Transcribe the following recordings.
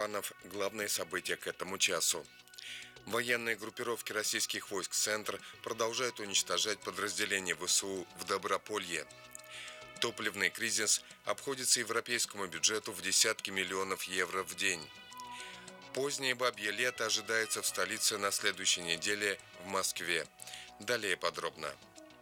экранов главные события к этому часу. Военные группировки российских войск «Центр» продолжают уничтожать подразделения ВСУ в Доброполье. Топливный кризис обходится европейскому бюджету в десятки миллионов евро в день. Позднее бабье лето ожидается в столице на следующей неделе в Москве. Далее подробно.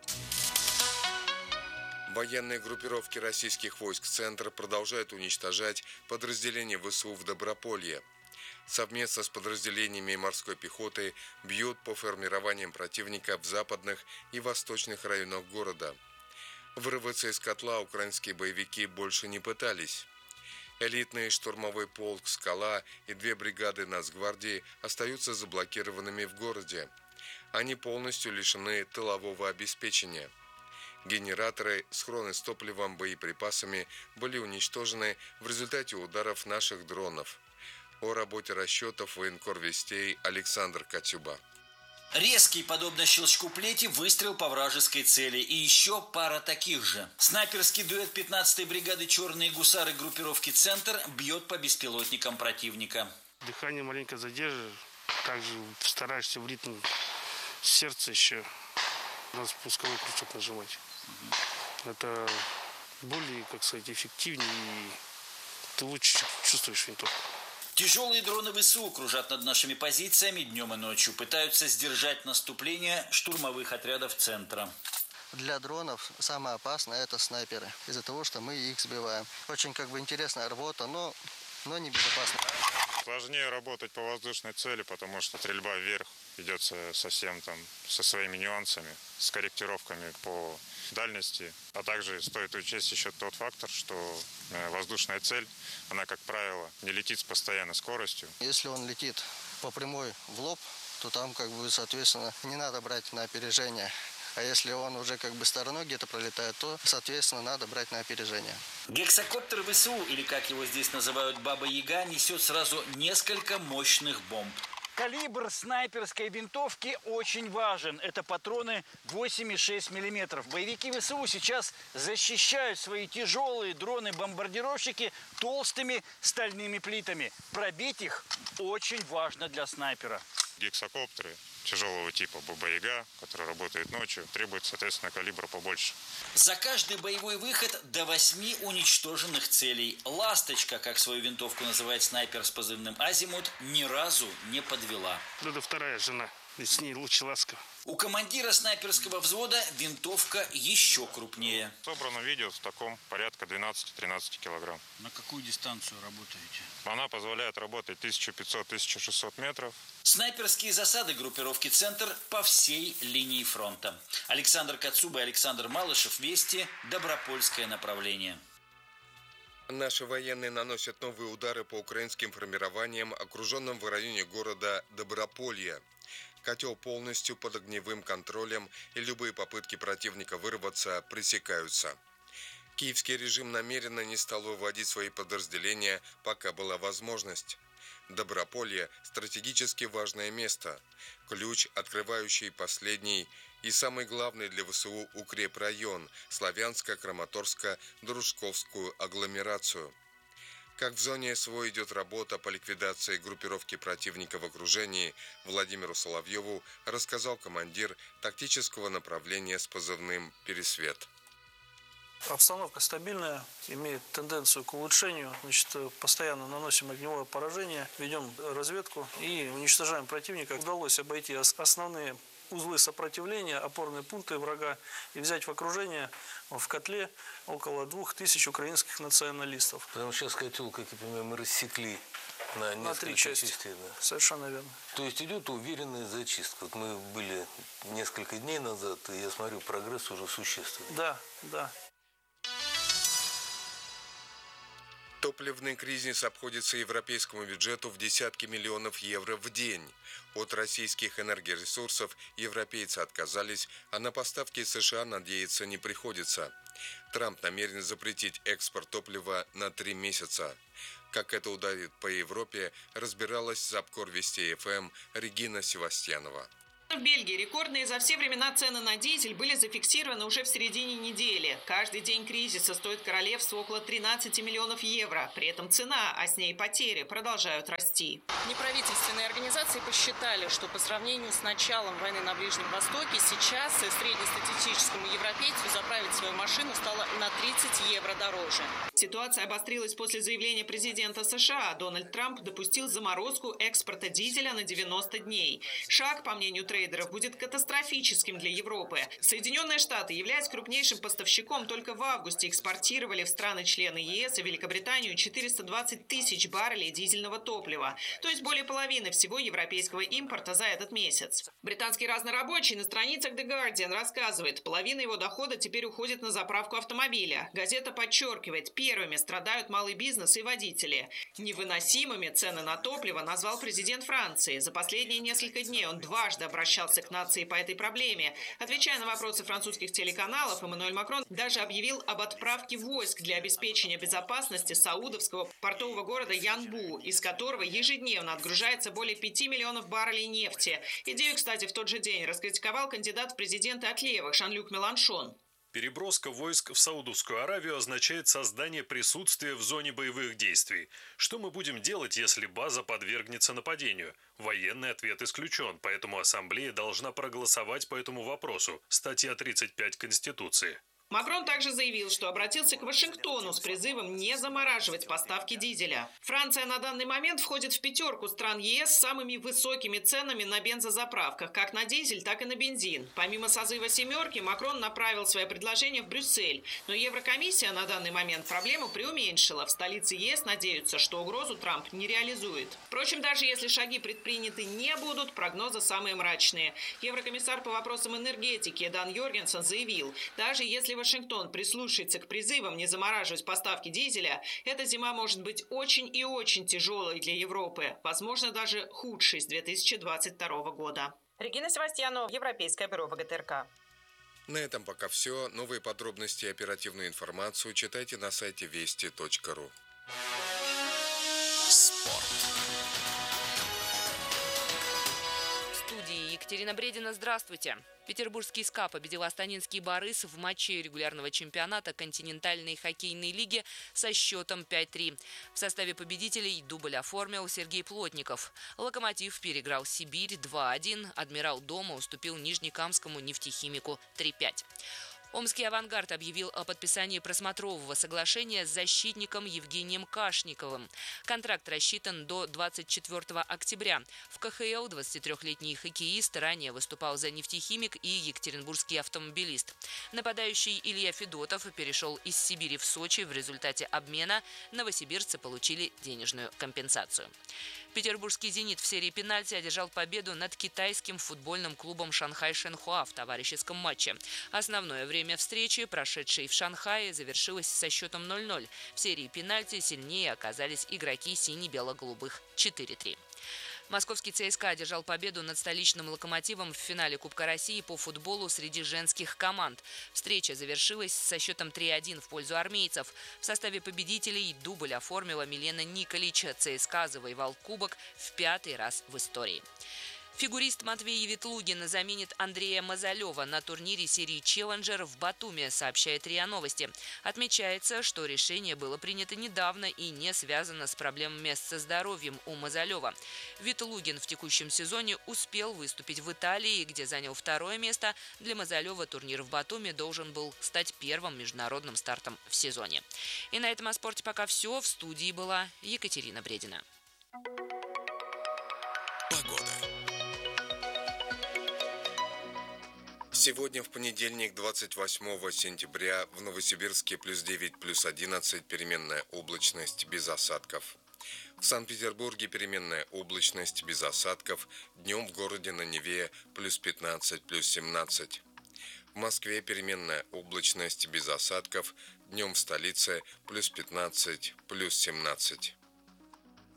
Военные группировки российских войск «Центр» продолжают уничтожать подразделения ВСУ в Доброполье. Совместно с подразделениями морской пехоты бьют по формированиям противника в западных и восточных районах города. Вырваться из котла украинские боевики больше не пытались. Элитный штурмовой полк «Скала» и 2 бригады Нацгвардии остаются заблокированными в городе. Они полностью лишены тылового обеспечения. Генераторы, схроны с топливом, боеприпасами были уничтожены в результате ударов наших дронов. О работе расчетов военкор Вестей Александр Катюба. Резкий, подобно щелчку плети, выстрел по вражеской цели. И еще пара таких же. Снайперский дуэт 15-й бригады «Черные гусары» группировки «Центр» бьет по беспилотникам противника. Дыхание маленько задерживаешь. Также стараешься в ритм сердца еще на спусковой крючок нажимать. Это более, эффективнее, и ты лучше чувствуешь винтовку. Тяжелые дроны ВСУ кружат над нашими позициями днем и ночью. Пытаются сдержать наступление штурмовых отрядов «Центра». Для дронов самое опасное – это снайперы. Из-за того, что мы их сбиваем. Очень интересная работа, но не безопасная. Сложнее работать по воздушной цели, потому что стрельба вверх идет совсем со своими нюансами, с корректировками по дальности. А также стоит учесть еще тот фактор, что воздушная цель, она, как правило, не летит с постоянной скоростью. Если он летит по прямой в лоб, то там, соответственно, не надо брать на опережение. А если он уже стороной где-то пролетает, то, соответственно, надо брать на опережение. Гексакоптер ВСУ, или как его здесь называют Баба-Яга, несет сразу несколько мощных бомб. Калибр снайперской винтовки очень важен. Это патроны 8,6 мм. Боевики ВСУ сейчас защищают свои тяжелые дроны-бомбардировщики толстыми стальными плитами. Пробить их очень важно для снайпера. Гексакоптеры тяжелого типа Баба-Яга, которые работают ночью, требуют, соответственно, калибра побольше. За каждый боевой выход до 8 уничтоженных целей. «Ласточка», как свою винтовку называет снайпер с позывным «Азимут», ни разу не подвела. Это вторая жена, с ней лучше ласково. У командира снайперского взвода винтовка еще крупнее. Собрано видео в таком порядка 12-13 килограмм. На какую дистанцию работаете? Она позволяет работать 1500-1600 метров. Снайперские засады группировки «Центр» по всей линии фронта. Александр Катюба и Александр Малышев. Вести. Добропольское направление. Наши военные наносят новые удары по украинским формированиям, окруженным в районе города Доброполье. Котел полностью под огневым контролем, и любые попытки противника вырваться пресекаются. Киевский режим намеренно не стал выводить свои подразделения, пока была возможность. Доброполье – стратегически важное место, ключ, открывающий последний и самый главный для ВСУ укрепрайон – Славянско-Краматорско-Дружковскую агломерацию. Как в зоне СВО идет работа по ликвидации группировки противника в окружении, Владимиру Соловьеву рассказал командир тактического направления с позывным «Пересвет». Обстановка стабильная, имеет тенденцию к улучшению. Постоянно наносим огневое поражение, ведем разведку и уничтожаем противника. Удалось обойти основные узлы сопротивления, опорные пункты врага и взять в окружение в котле около 2000 украинских националистов. Потому что сейчас котел, как я понимаю, мы рассекли на 3 части. Да? Совершенно верно. То есть идет уверенная зачистка. Вот мы были несколько дней назад, и я смотрю, прогресс уже существенный. Да. Топливный кризис обходится европейскому бюджету в десятки миллионов евро в день. От российских энергоресурсов европейцы отказались, а на поставки из США надеяться не приходится. Трамп намерен запретить экспорт топлива на 3 месяца. Как это ударит по Европе, разбиралась Запкор Вестей ФМ Регина Севастьянова. В Бельгии рекордные за все времена цены на дизель были зафиксированы уже в середине недели. Каждый день кризиса стоит королевству около 13 миллионов евро. При этом цена, а с ней потери, продолжают расти. Неправительственные организации посчитали, что по сравнению с началом войны на Ближнем Востоке сейчас среднестатистическому европейцу заправить свою машину стало на 30 евро дороже. Ситуация обострилась после заявления президента США. Дональд Трамп допустил заморозку экспорта дизеля на 90 дней. Шаг, по мнению трейдеров, будет катастрофическим для Европы. Соединенные Штаты, являясь крупнейшим поставщиком, только в августе экспортировали в страны-члены ЕС и Великобританию 420 тысяч баррелей дизельного топлива, то есть более половины всего европейского импорта за этот месяц. Британский разнорабочий на страницах The Guardian рассказывает, половина его дохода теперь уходит на заправку автомобиля. Газета подчеркивает, первыми страдают малый бизнес и водители. Невыносимыми цены на топливо назвал президент Франции. За последние несколько дней он дважды обращался к нации по этой проблеме. Отвечая на вопросы французских телеканалов, Эммануэль Макрон даже объявил об отправке войск для обеспечения безопасности саудовского портового города Янбу, из которого ежедневно отгружается более 5 миллионов баррелей нефти. Идею, кстати, в тот же день раскритиковал кандидат в президенты от левых Жан-Люк Меланшон. Переброска войск в Саудовскую Аравию означает создание присутствия в зоне боевых действий. Что мы будем делать, если база подвергнется нападению? Военный ответ исключен, поэтому Ассамблея должна проголосовать по этому вопросу. Статья 35 Конституции. Макрон также заявил, что обратился к Вашингтону с призывом не замораживать поставки дизеля. Франция на данный момент входит в пятерку стран ЕС с самыми высокими ценами на бензозаправках, как на дизель, так и на бензин. Помимо созыва «семерки», Макрон направил свое предложение в Брюссель. Но Еврокомиссия на данный момент проблему преуменьшила. В столице ЕС надеются, что угрозу Трамп не реализует. Впрочем, даже если шаги предприняты не будут, прогнозы самые мрачные. Еврокомиссар по вопросам энергетики Дан Йоргенсен заявил, даже если Вашингтон прислушается к призывам не замораживать поставки дизеля, эта зима может быть очень и очень тяжелой для Европы, возможно, даже худшей с 2022 года. Регина Севастьянова, Европейское бюро ВГТРК. На этом пока все. Новые подробности и оперативную информацию читайте на сайте вести.ру. Спорт. В студии Екатерина Бредина. Здравствуйте. Петербургский СКА победил астанинский «Борис» в матче регулярного чемпионата континентальной хоккейной лиги со счетом 5-3. В составе победителей дубль оформил Сергей Плотников. «Локомотив» переиграл «Сибирь» 2-1. «Адмирал» дома уступил Нижнекамскому «Нефтехимику» 3-5. Омский «Авангард» объявил о подписании просмотрового соглашения с защитником Евгением Кашниковым. Контракт рассчитан до 24 октября. В КХЛ 23-летний хоккеист ранее выступал за «Нефтехимик» и екатеринбургский автомобилист. Нападающий Илья Федотов перешел из Сибири в Сочи. В результате обмена новосибирцы получили денежную компенсацию. Петербургский «Зенит» в серии пенальти одержал победу над китайским футбольным клубом «Шанхай Шенхуа» в товарищеском матче. Основное время встречи, прошедшей в Шанхае, завершилось со счетом 0-0. В серии пенальти сильнее оказались игроки сине-бело-голубых 4-3. Московский ЦСКА одержал победу над столичным «Локомотивом» в финале Кубка России по футболу среди женских команд. Встреча завершилась со счетом 3-1 в пользу армейцев. В составе победителей дубль оформила Милена Николич. ЦСКА завоевал кубок в 5-й раз в истории. Фигурист Матвей Ветлугин заменит Андрея Мазалева на турнире серии «Челленджер» в Батуми, сообщает РИА Новости. Отмечается, что решение было принято недавно и не связано с проблемами со здоровьем у Мазалева. Ветлугин в текущем сезоне успел выступить в Италии, где занял 2-е место. Для Мазалева турнир в Батуми должен был стать первым международным стартом в сезоне. И на этом о спорте пока все. В студии была Екатерина Бредина. Сегодня, в понедельник, 28 сентября, в Новосибирске +9, +11, переменная облачность, без осадков. В Санкт-Петербурге переменная облачность, без осадков, днем в городе на Неве +15, +17. В Москве переменная облачность, без осадков, днем в столице +15, +17.